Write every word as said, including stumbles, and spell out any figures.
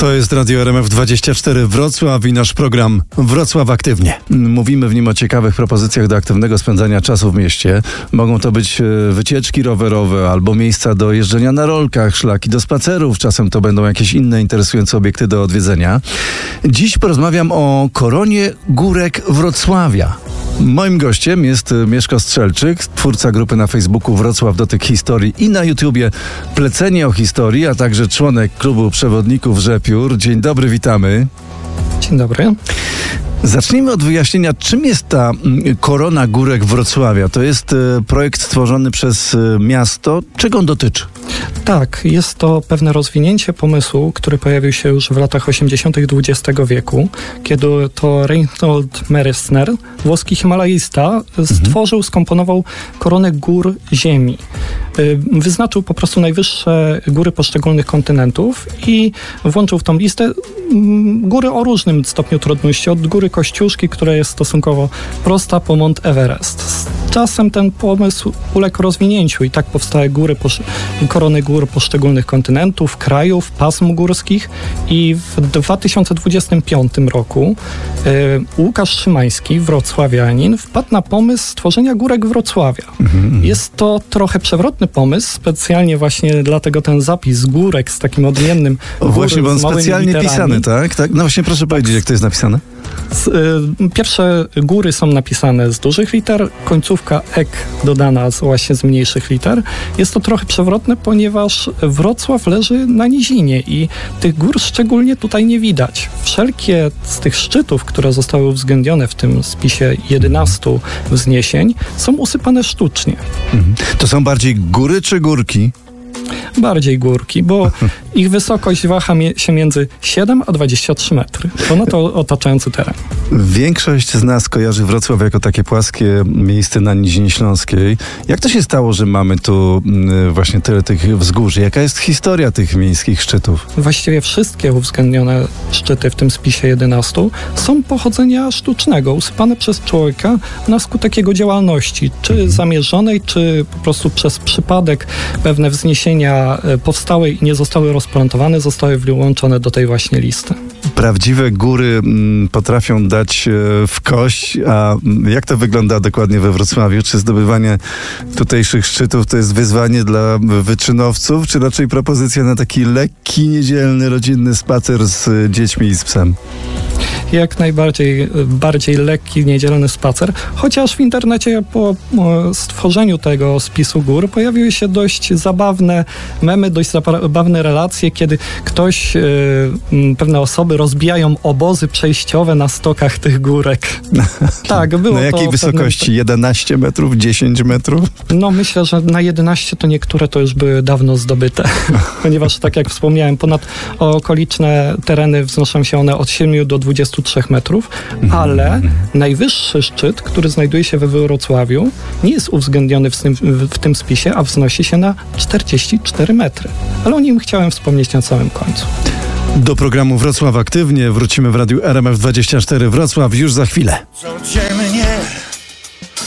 To jest Radio R M F dwadzieścia cztery Wrocław i nasz program Wrocław Aktywnie. Mówimy w nim o ciekawych propozycjach do aktywnego spędzania czasu w mieście. Mogą to być wycieczki rowerowe albo miejsca do jeżdżenia na rolkach, szlaki do spacerów. Czasem to będą jakieś inne interesujące obiekty do odwiedzenia. Dziś porozmawiam o koronie górek Wrocławia. Moim gościem jest Mieszko Strzelczyk, twórca grupy na Facebooku Wrocław Dotyk Historii i na YouTubie Plecenie o Historii, a także członek klubu przewodników Rzepiór. Dzień dobry, witamy. Dzień dobry. Zacznijmy od wyjaśnienia, czym jest ta korona górek Wrocławia. To jest projekt stworzony przez miasto. Czego on dotyczy? Tak, jest to pewne rozwinięcie pomysłu, który pojawił się już w latach osiemdziesiątych dwudziestego wieku, kiedy to Reinhold Messner, włoski himalaista, stworzył, skomponował koronę gór Ziemi. Wyznaczył po prostu najwyższe góry poszczególnych kontynentów i włączył w tą listę góry o różnym stopniu trudności, od góry Kościuszki, która jest stosunkowo prosta, po Mont Everest. Z czasem ten pomysł uległ rozwinięciu i tak powstały góry, korony gór poszczególnych kontynentów, krajów, pasm górskich i w dwa tysiące dwudziestym piątym roku y, Łukasz Szymański, wrocławianin, wpadł na pomysł stworzenia górek Wrocławia. Mm-hmm. Jest to trochę przewrotny pomysł, specjalnie właśnie dlatego ten zapis górek z takim odmiennym o, właśnie, bo on specjalnie literami. Pisany, tak? tak? No właśnie, proszę tak. powiedzieć, jak to jest napisane. Z, y, pierwsze góry są napisane z dużych liter, końcówka ek dodana z, właśnie z mniejszych liter. Jest to trochę przewrotne, ponieważ Wrocław leży na nizinie i tych gór szczególnie tutaj nie widać. Wszelkie z tych szczytów, które zostały uwzględnione w tym spisie jedenastu wzniesień, są usypane sztucznie. Mhm. To są bardziej góry czy górki? Bardziej górki, bo ich wysokość waha się między siedem a dwadzieścia trzy metry. Ponad otaczający teren. Większość z nas kojarzy Wrocław jako takie płaskie miejsce na Nizinie Śląskiej. Jak to się stało, że mamy tu właśnie tyle tych wzgórz? Jaka jest historia tych miejskich szczytów? Właściwie wszystkie uwzględnione szczyty w tym spisie jedenastu są pochodzenia sztucznego, usypane przez człowieka na skutek jego działalności, czy mhm. zamierzonej, czy po prostu przez przypadek pewne wzniesienia powstały i nie zostały rozplantowane, zostały włączone do tej właśnie listy. Prawdziwe góry m, potrafią dać e, w kość, a jak to wygląda dokładnie we Wrocławiu? Czy zdobywanie tutejszych szczytów to jest wyzwanie dla wyczynowców, czy raczej propozycja na taki lekki, niedzielny, rodzinny spacer z dziećmi i z psem? Jak najbardziej bardziej lekki, niedzielny spacer, chociaż w internecie po stworzeniu tego spisu gór pojawiły się dość zabawne memy, dość zabawne relacje, kiedy ktoś, yy, pewne osoby rozbijają obozy przejściowe na stokach tych górek. Tak, było na jakiej to wysokości? Pewnym... jedenaście metrów? dziesięć metrów? No myślę, że na jedenaście to niektóre to już były dawno zdobyte, ponieważ tak jak wspomniałem, ponad okoliczne tereny wznoszą się one od siedmiu do dwudziestu trzech metrów, ale mm. najwyższy szczyt, który znajduje się we Wrocławiu, nie jest uwzględniony w tym, w tym spisie, a wznosi się na czterdzieści cztery metry. Ale o nim chciałem wspomnieć na samym końcu. Do programu Wrocław Aktywnie wrócimy w Radiu R M F dwadzieścia cztery Wrocław już za chwilę.